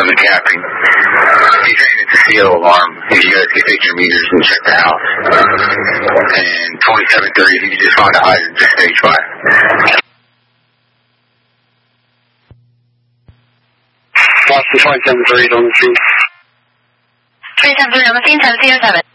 from the capping. He's saying it's a CO alarm. If you guys can fix your meters and check the house. And 2730, if you can just find a hydrant to stage 5. Boston 2730 on the scene. 2730 on the scene, 707.